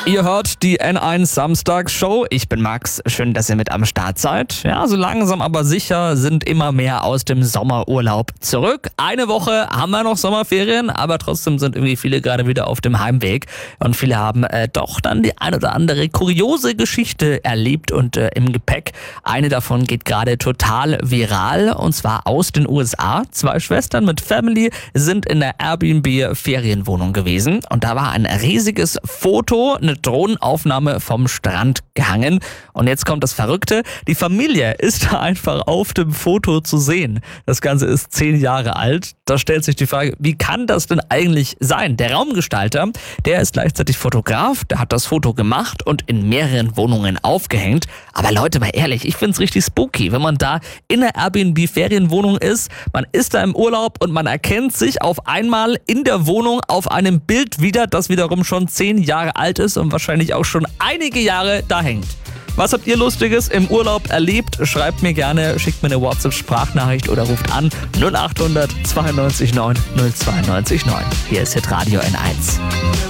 Ihr hört die N1 Samstags-Show. Ich bin Max. Schön, dass ihr mit am Start seid. Ja, so langsam aber sicher sind immer mehr aus dem Sommerurlaub zurück. Eine Woche haben wir noch Sommerferien, aber trotzdem sind irgendwie viele gerade wieder auf dem Heimweg. Und viele haben doch dann die ein oder andere kuriose Geschichte erlebt und im Gepäck. Eine davon geht gerade total viral, und zwar aus den USA. 2 Schwestern mit Family sind in der Airbnb-Ferienwohnung gewesen. Und da war ein riesiges Foto, eine Drohnenaufnahme vom Strand gehangen. Und jetzt kommt das Verrückte: Die Familie ist da einfach auf dem Foto zu sehen. Das Ganze ist 10 Jahre alt. Da stellt sich die Frage, wie kann das denn eigentlich sein? Der Raumgestalter, der ist gleichzeitig Fotograf, der hat das Foto gemacht und in mehreren Wohnungen aufgehängt. Aber Leute, mal ehrlich, ich find's richtig spooky, wenn man da in der Airbnb-Ferienwohnung ist, man ist da im Urlaub und man erkennt sich auf einmal in der Wohnung auf einem Bild wieder, das wiederum schon 10 Jahre alt ist und wahrscheinlich auch schon einige Jahre da hängt. Was habt ihr Lustiges im Urlaub erlebt? Schreibt mir gerne, schickt mir eine WhatsApp-Sprachnachricht oder ruft an 0800 92 9 092 9. Hier ist Hitradio N1.